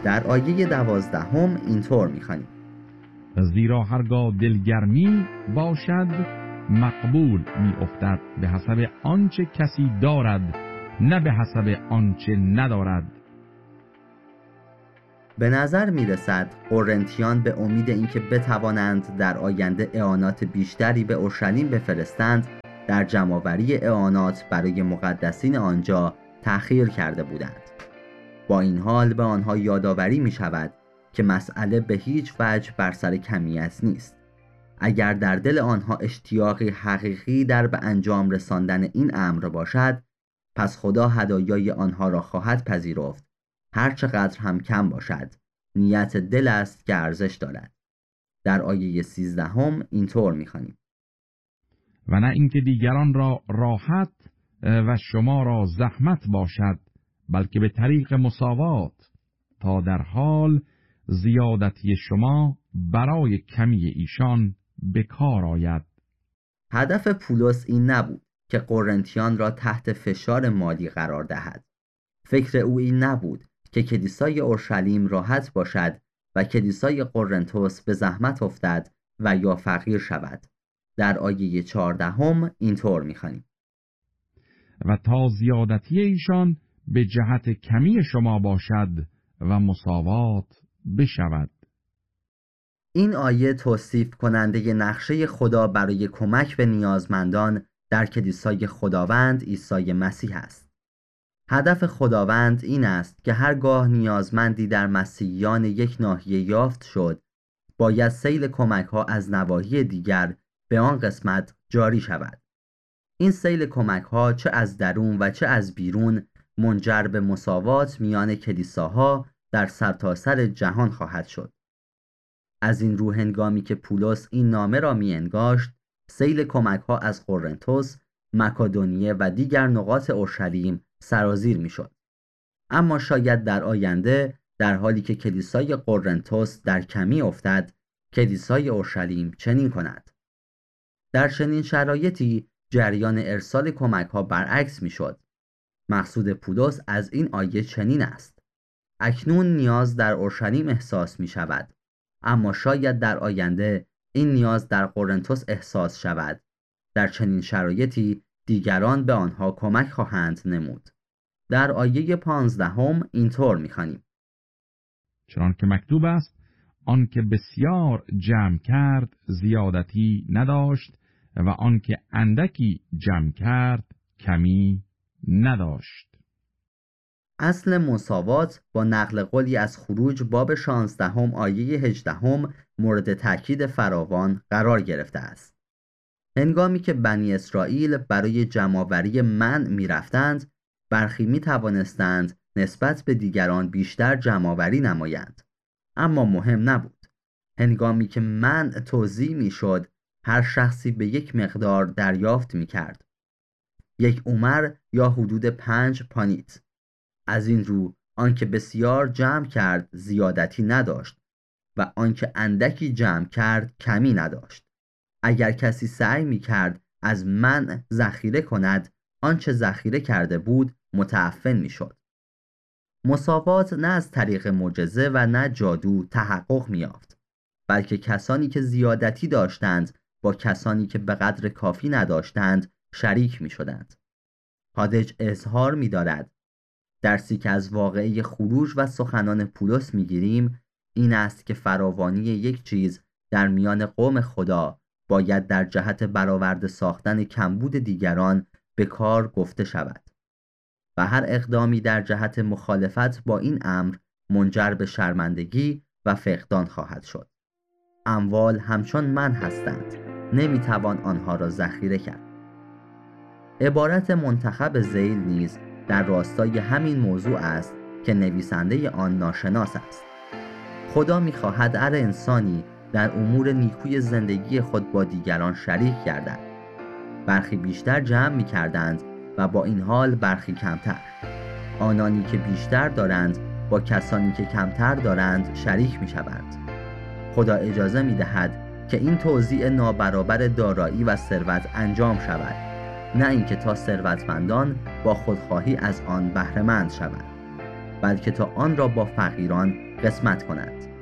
در آیه 12 اینطور می‌خوانیم: زیرا هرگاه دلگرمی باشد مقبول می افتد به حسب آنچه کسی دارد، نه به حسب آنچه ندارد. به نظر می رسد قرنتیان به امید اینکه بتوانند در آینده اعانات بیشتری به اورشلیم بفرستند، در جمع‌آوری اعانات برای مقدسین آنجا تأخیر کرده بودند. با این حال به آنها یادآوری می شود که مسئله به هیچ وجه بر سر کمیت نیست. اگر در دل آنها اشتیاقی حقیقی در به انجام رساندن این امر باشد، پس خدا هدایای آنها را خواهد پذیرفت، هر چقدر هم کم باشد. نیت دل است که ارزش دارد. در آیه 13 اینطور می‌خوانیم: و نه اینکه دیگران را راحت و شما را زحمت باشد، بلکه به طریق مساوات، تا در حال زیادتی شما برای کمی ایشان به کار آید. هدف پولس این نبود که قرنتیان را تحت فشار مالی قرار دهد. فکر او این نبود که کلیسای اورشلیم راحت باشد و کلیسای قرنتوس به زحمت افتد و یا فقیر شود. در آیه 14 اینطور می‌خوانیم: و تا زیادتی ایشان به جهت کمی شما باشد و مساوات بشود. این آیه توصیف کننده نقشه خدا برای کمک به نیازمندان در کلیسای خداوند عیسی مسیح است. هدف خداوند این است که هرگاه نیازمندی در مسیحیان یک ناحیه یافت شد، باید سیل کمک‌ها از نواحی دیگر به آن قسمت جاری شود. این سیل کمک‌ها چه از درون و چه از بیرون منجر به مساوات میان کلیساها در سرتاسر جهان خواهد شد. از این رو هنگامی که پولس این نامه را می‌انگاشت، سیل کمک‌ها از قرنتوس، مکدونیه و دیگر نقاط اورشلیم سرازیر می‌شد. اما شاید در آینده، در حالی که کلیسای قرنتوس در کمی افتد، کلیسای اورشلیم چنین کند. در چنین شرایطی جریان ارسال کمک‌ها برعکس می‌شد. مقصود پولس از این آیه چنین است: اکنون نیاز در اورشلیم احساس می‌شود، اما شاید در آینده این نیاز در قرنتوس احساس شود. در چنین شرایطی دیگران به آنها کمک خواهند نمود. در آیه 15 اینطور می‌خوانیم: چنانکه مکتوب است: آنکه بسیار جمع کرد زیادتی نداشت و آنکه اندکی جمع کرد کمی نداشت. اصل مساوات با نقل قولی از خروج باب 16 آیه 18 مورد تأکید فراوان قرار گرفته است. هنگامی که بنی اسرائیل برای جمع‌آوری منع می رفتند، برخی می توانستند نسبت به دیگران بیشتر جمع‌آوری نمایند. اما مهم نبود. هنگامی که منع توزیع می شد، هر شخصی به یک مقدار دریافت می کرد. 1 اومر یا حدود 5 پانیت. از این رو آنکه بسیار جمع کرد زیادتی نداشت و آنکه اندکی جمع کرد کمی نداشت. اگر کسی سعی می کرد از منع ذخیره کند، آنچه ذخیره کرده بود متعفن می شد. مساوات نه از طریق معجزه و نه جادو تحقق می یافت، بلکه کسانی که زیادتی داشتند با کسانی که به قدر کافی نداشتند شریک می شدند. هادج اظهار می دارد: درسی که از واقعه خروج و سخنان پولس می گیریم این است که فراوانی یک چیز در میان قوم خدا باید در جهت برآورده ساختن کمبود دیگران به کار گفته شود و هر اقدامی در جهت مخالفت با این امر منجر به شرمندگی و فقدان خواهد شد. اموال همچون من هستند، نمیتوان آنها را ذخیره کرد. عبارت منتخب ذیل نیز در راستای همین موضوع است که نویسنده آن ناشناس است. خدا می‌خواهد هر انسانی در امور نیکوی زندگی خود با دیگران شریک گردد. برخی بیشتر جمع می‌کردند و با این حال برخی کمتر. آنانی که بیشتر دارند با کسانی که کمتر دارند شریک می‌شوند. خدا اجازه می‌دهد که این توزیع نابرابر دارایی و ثروت انجام شود، نه اینکه تا ثروتمندان با خودخواهی از آن بهره مند شوند، بلکه تا آن را با فقیران قسمت کند.